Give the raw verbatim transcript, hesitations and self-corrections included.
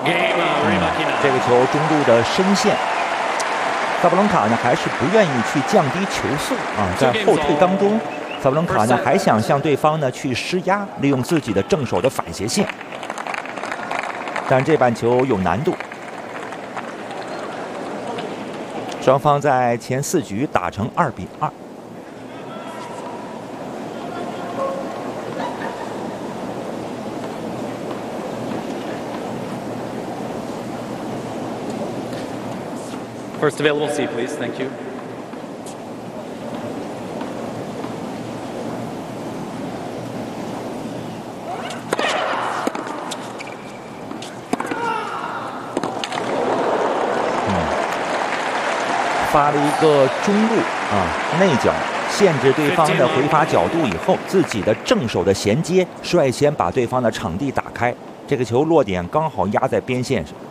这个球中路的深线，萨布伦卡呢还是不愿意去降低球速啊，在后退当中，萨布伦卡呢还想向对方呢去施压，利用自己的正手的反斜线，但这板球有难度。双方在前四局打成二比二。 First available seat, please. Thank you. Hmm. 发了一个中路啊，内角限制对方的回罚角度以后，自己的正手的衔接率先把对方的场地打开。这个球落点刚好压在边线上。